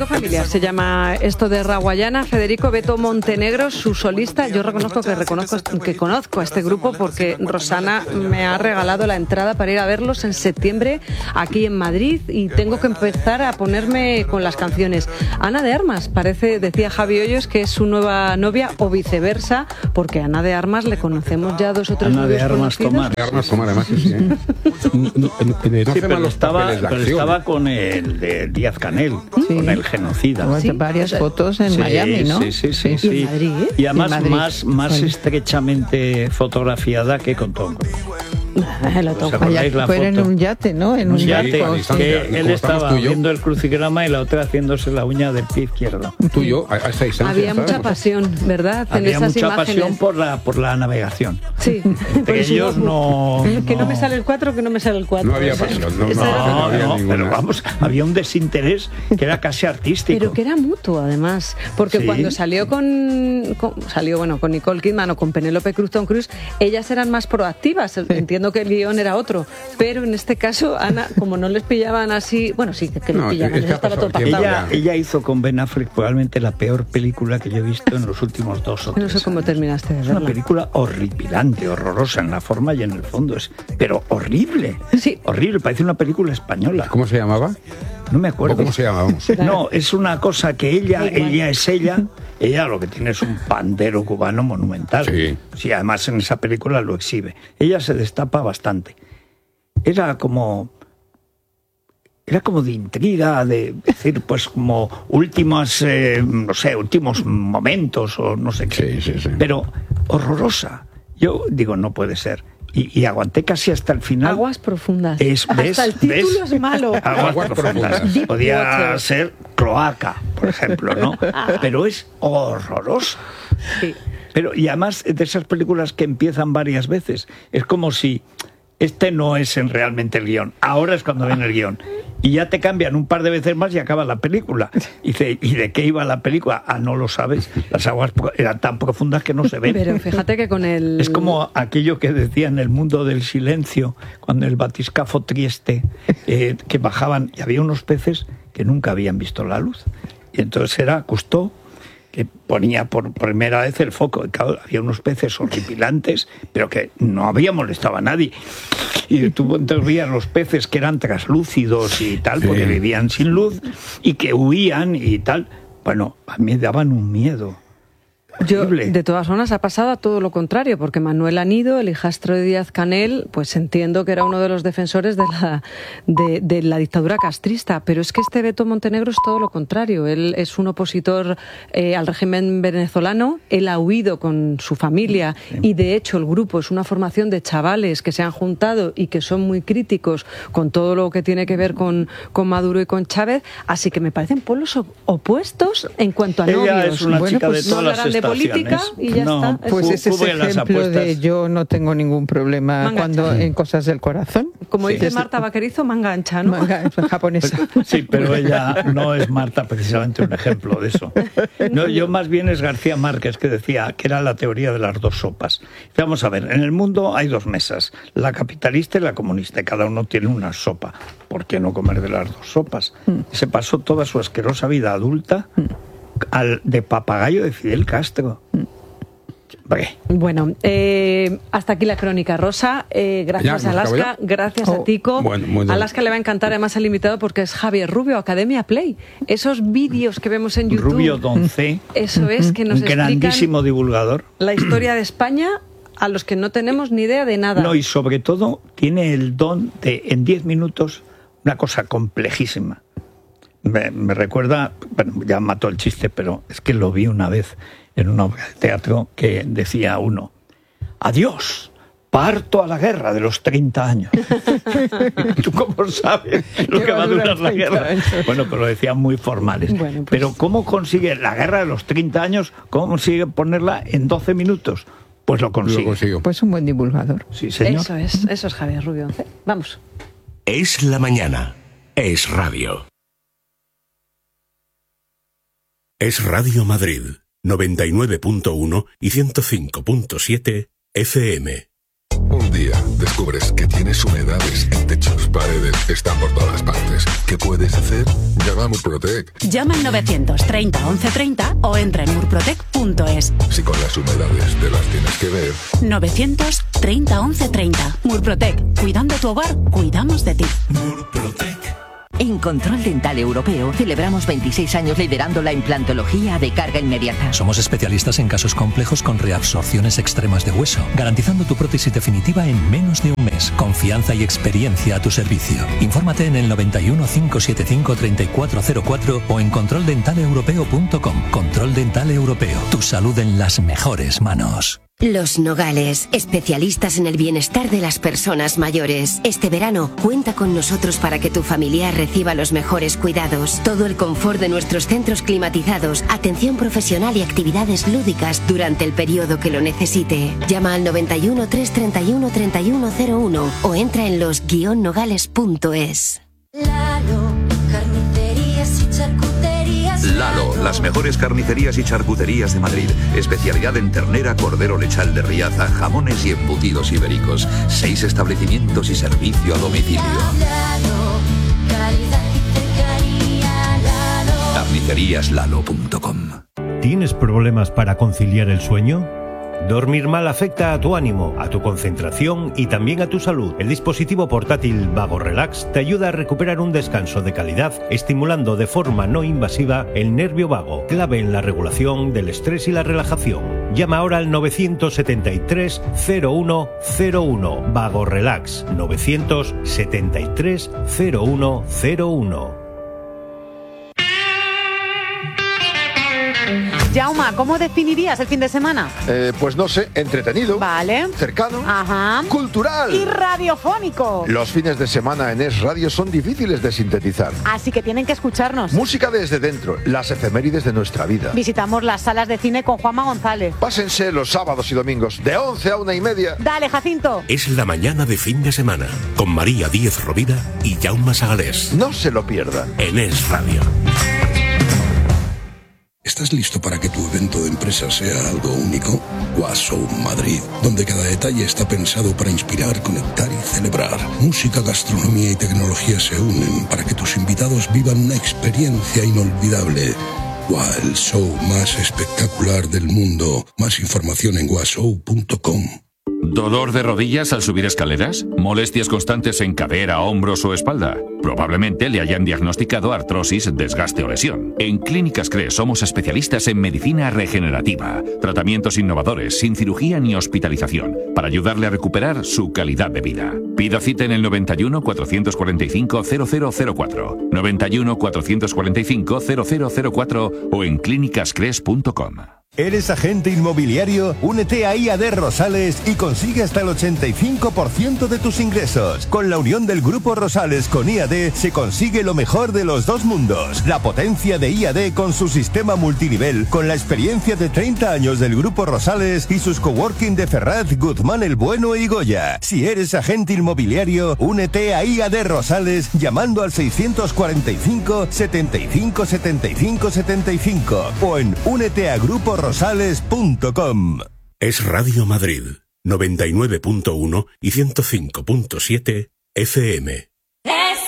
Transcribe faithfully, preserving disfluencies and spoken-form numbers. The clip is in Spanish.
Mundo Familiar se llama esto de Raguayana. Federico Beto Montenegro, su solista. Yo reconozco que reconozco que conozco a este grupo porque Rosana me ha regalado la entrada para ir a verlos en septiembre aquí en Madrid y tengo que empezar a ponerme con las canciones. Ana de Armas, parece, decía Javi Hoyos, que es su nueva novia o viceversa, porque a Ana de Armas le conocemos ya dos o tres Ana de Armas conocidos. Tomar. De Armas Tomar, además, sí, sí. No, no, no, no Sí, pero los estaba, papeles de pero acción. estaba con el de Díaz Canel, Sí. con el genocida. Sí, varias fotos en Sí, Miami, ¿no? Sí, sí, sí. Sí. sí. ¿Y en Madrid? Y además En Madrid. más, más Bueno. estrechamente fotografiada que con Tom Cruise. Ah, lo ¿Os toco. acordáis Allá la fuera en foto? un yate, ¿no? En un Un yate. yate, a distancia, que como él estamos estaba tú y yo. viendo el crucigrama y la otra haciéndose la uña del pie izquierdo. Tú y yo, a, a esa distancia. Había mucha ¿sabes? pasión, ¿verdad? En Había esas mucha imágenes. pasión por la, por la navegación. Sí. Entre Pues ellos no... Que no me sale el cuatro, que no me sale el cuatro. No había pasión, no, Esa no, era- no No, había no, ninguna. pero vamos, había un desinterés que era casi artístico. Pero que era mutuo, además, porque Sí. cuando salió con, con- salió bueno con Nicole Kidman o con Penélope Cruz, Tom Cruise, ellas eran más proactivas. Entiendo que el guión era otro, pero en este caso, Ana, como no les pillaban así, bueno, sí, que, que les No, pillaban, es que ya ha estaba pasado todo el tiempo pactado. Ella, ella hizo con Ben Affleck probablemente la peor película que yo he visto en los últimos dos o tres No sé cómo años. terminaste de Es una verla. película horripilante, horrorosa en la forma y en el fondo, es, pero horrible. Sí. Horrible, parece una película española. ¿Cómo se llamaba? No me ¿O acuerdo. cómo se llamaba? Vamos. No, es una cosa que ella, Da igual. ella es ella. Ella lo que tiene es un pandero cubano monumental. Sí. Sí, además en esa película lo exhibe. Ella se destapa bastante. Era como... Era como de intriga, de decir, pues como últimos, eh, no sé, últimos momentos o no sé qué. Sí, sí, sí. Pero horrorosa. Yo digo, no puede ser. Y, y aguanté casi hasta el final. Aguas profundas. Es, ¿ves? Hasta el título ¿ves? es malo. Aguas, Aguas profundas. profundas. Deep Podía water. ser cloaca, por ejemplo, ¿no? Pero es horroroso. Sí. Pero, y además de esas películas que empiezan varias veces, es como si este no es en realmente el guión. Ahora es cuando viene el guión. Y ya te cambian un par de veces más y acaba la película. Y dice, ¿y de qué iba la película? Ah, no lo sabes. Las aguas pro- eran tan profundas que no se ven. Pero fíjate que con el... Es como aquello que decía en el mundo del silencio, cuando el batiscafo Trieste, eh, que bajaban y había unos peces que nunca habían visto la luz. Y entonces era Cousteau que ponía por primera vez el foco. Y claro, había unos peces horripilantes, pero que no había molestado a nadie. Y tú entonces veías los peces que eran traslúcidos y tal, Sí. porque vivían sin luz y que huían y tal. Bueno, a mí me daban un miedo. Yo, horrible. de todas formas, ha pasado a todo lo contrario, porque Manuel Anido, el hijastro de Díaz Canel, pues entiendo que era uno de los defensores de la, de, de la dictadura castrista, pero es que este Beto Montenegro es todo lo contrario. Él es un opositor eh, al régimen venezolano, él ha huido con su familia y, de hecho, el grupo es una formación de chavales que se han juntado y que son muy críticos con todo lo que tiene que ver con, con Maduro y con Chávez, así que me parecen polos op- opuestos en cuanto a Ella novios. es una Bueno, chica pues de no todas las hablarán de política estaciones. y ya No, está. Pues Fu- ese es fútbol en las ejemplo de apuestas. yo no tengo ningún problema Manga cuando ancha. en cosas del corazón. Como Sí. dice Marta Vaquerizo, manga ancha, ¿no? Manga japonesa. Sí, pero ella no es Marta precisamente un ejemplo de eso. No, yo más bien es García Márquez, que decía que era la teoría de las dos sopas. Vamos a ver, en el mundo hay dos mesas, la capitalista y la comunista, y cada uno tiene una sopa. ¿Por qué no comer de las dos sopas? Se pasó toda su asquerosa vida adulta al de papagayo de Fidel Castro. Hombre, Bueno, eh, hasta aquí la crónica rosa. Eh, gracias Ya, a ¿hemos acabado Alaska, ya? gracias a Oh, Tico. bueno, muy bien. A Alaska le va a encantar además el invitado porque es Javier Rubio, Academia Play. Esos vídeos que vemos en YouTube. Rubio Doncé, Eso es, que nos un explican grandísimo divulgador. la historia de España a los que no tenemos ni idea de nada. No, y sobre todo tiene el don de, en diez minutos, una cosa complejísima. Me, me recuerda, bueno, ya mató el chiste, pero es que lo vi una vez en una obra de teatro que decía uno, adiós, parto a la guerra de los treinta años. ¿Tú cómo sabes lo que va a durar la guerra? Bueno, pero lo decían muy formales. Bueno, pues- Pero ¿cómo consigue la guerra de los treinta años, cómo consigue ponerla en doce minutos? Pues lo consigue. Lo consigo. Pues un buen divulgador. Sí, señor. Eso es, eso es Javier Rubio. Vamos. Es la mañana. Es radio. Es Radio Madrid, noventa y nueve punto uno y ciento cinco punto siete F M. Un día descubres que tienes humedades en techos, paredes, están por todas partes. ¿Qué puedes hacer? Llama a Murprotec. Llama al novecientos treinta once treinta o entra en murprotec punto es. Si con las humedades te las tienes que ver. novecientos treinta once treinta. Murprotec. Cuidando tu hogar, cuidamos de ti. Murprotec. En Control Dental Europeo celebramos veintiséis años liderando la implantología de carga inmediata. Somos especialistas en casos complejos con reabsorciones extremas de hueso, garantizando tu prótesis definitiva en menos de un mes. Confianza y experiencia a tu servicio. Infórmate en el noventa y uno, cinco setenta y cinco, treinta y cuatro cero cuatro o en control dental europeo punto com. Control Dental Europeo. Tu salud en las mejores manos. Los Nogales, especialistas en el bienestar de las personas mayores. Este verano, cuenta con nosotros para que tu familiar reciba los mejores cuidados. Todo el confort de nuestros centros climatizados, atención profesional y actividades lúdicas durante el periodo que lo necesite. Llama al noventa y uno, trescientos treinta y uno, treinta y uno cero uno o entra en los guion nogales punto es. Lalo, carnicerías y charcuterías. Lalo, las mejores carnicerías y charcuterías de Madrid. Especialidad en ternera, cordero lechal de Riaza, jamones y embutidos ibéricos. Seis establecimientos y servicio a domicilio. Lalo, calidad y cercanía. Lalo. carnicerías lalo punto com. ¿Tienes problemas para conciliar el sueño? Dormir mal afecta a tu ánimo, a tu concentración y también a tu salud. El dispositivo portátil Vago Relax te ayuda a recuperar un descanso de calidad, estimulando de forma no invasiva el nervio vago, clave en la regulación del estrés y la relajación. Llama ahora al novecientos setenta y tres, cero uno cero uno. Vago Relax, novecientos setenta y tres, cero uno cero uno. Jauma, ¿cómo definirías el fin de semana? Eh, pues no sé, entretenido. Vale. Cercano. Ajá. Cultural. Y radiofónico. Los fines de semana en Es Radio son difíciles de sintetizar. Así que tienen que escucharnos. Música desde dentro, las efemérides de nuestra vida. Visitamos las salas de cine con Juanma González. Pásense los sábados y domingos de once a una y media. Dale, Jacinto. Es la mañana de fin de semana con María Díez Rovira y Jaume Sagalés. No se lo pierdan. En Es Radio. ¿Estás listo para que tu evento de empresa sea algo único? Washow Madrid, donde cada detalle está pensado para inspirar, conectar y celebrar. Música, gastronomía y tecnología se unen para que tus invitados vivan una experiencia inolvidable. Wow, el show más espectacular del mundo. Más información en washow punto com. ¿Dolor de rodillas al subir escaleras? ¿Molestias constantes en cadera, hombros o espalda? Probablemente le hayan diagnosticado artrosis, desgaste o lesión. En Clínicas C R E somos especialistas en medicina regenerativa, tratamientos innovadores, sin cirugía ni hospitalización, para ayudarle a recuperar su calidad de vida. Pida cita en el noventa y uno, cuatrocientos cuarenta y cinco, cero cero cero cuatro, noventa y uno, cuatrocientos cuarenta y cinco, cero cero cero cuatro o en clínicas cres punto com. ¿Eres agente inmobiliario? Únete a I A D Rosales y consigue hasta el ochenta y cinco por ciento de tus ingresos. Con la unión del Grupo Rosales con I A D se consigue lo mejor de los dos mundos. La potencia de I A D con su sistema multinivel, con la experiencia de treinta años del Grupo Rosales y sus coworking de Ferraz, Guzmán el Bueno y Goya. Si eres agente inmobiliario, únete a I A D Rosales llamando al seiscientos cuarenta y cinco, setenta y cinco, setenta y cinco, setenta y cinco o en únete a grupo rosales punto com. Es Radio Madrid, noventa y nueve punto uno y ciento cinco punto siete F M.